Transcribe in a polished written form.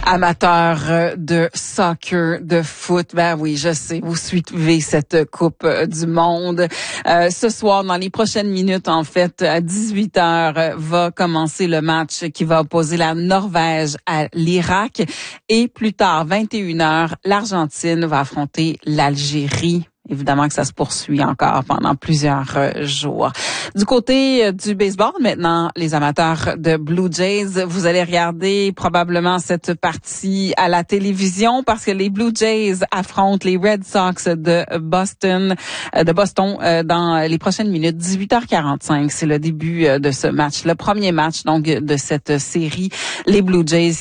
Amateurs de soccer, de foot, ben oui, je sais, vous suivez cette Coupe du Monde. Ce soir, dans les prochaines minutes, en fait, à 18h, va commencer le match qui va opposer la Norvège à l'Irak. Et plus tard, 21h, l'Argentine va affronter l'Algérie. Évidemment que ça se poursuit encore pendant plusieurs jours. Du côté du baseball, maintenant, les amateurs de Blue Jays, vous allez regarder probablement cette partie à la télévision parce que les Blue Jays affrontent les Red Sox de Boston dans les prochaines minutes. 18h45, c'est le début de ce match, le premier match donc de cette série. Les Blue Jays